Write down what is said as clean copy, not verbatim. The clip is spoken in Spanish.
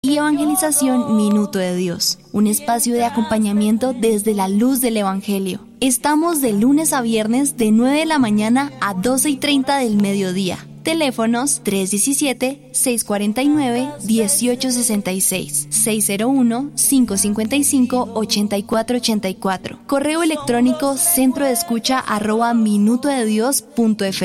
y evangelización Minuto de Dios, un espacio de acompañamiento desde la luz del Evangelio. Estamos de lunes a viernes de 9 de la mañana a 12:30 del mediodía. Teléfonos 317-649-1866, 601-555-8484. Correo electrónico centrodescucha@minutodedios.fm.